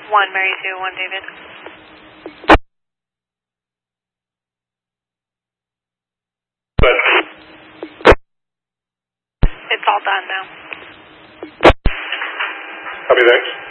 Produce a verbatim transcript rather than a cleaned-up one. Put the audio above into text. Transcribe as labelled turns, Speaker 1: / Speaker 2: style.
Speaker 1: one Mary Sue, one David.
Speaker 2: But
Speaker 1: It's all done now.
Speaker 2: copy, thanks.